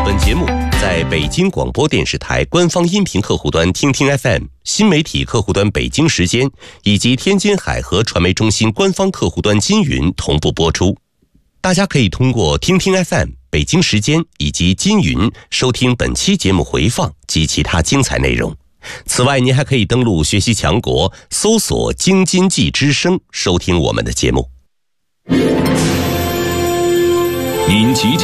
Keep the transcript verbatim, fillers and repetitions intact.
本节目在北京广播电视台官方音频客户端听听 F M、新媒体客户端北京时间以及天津海河传媒中心官方客户端金云同步播出。大家可以通过听听 F M、北京时间以及金云收听本期节目回放及其他精彩内容。此外，您还可以登录学习强国，搜索京津冀之声，收听我们的节目。 您即将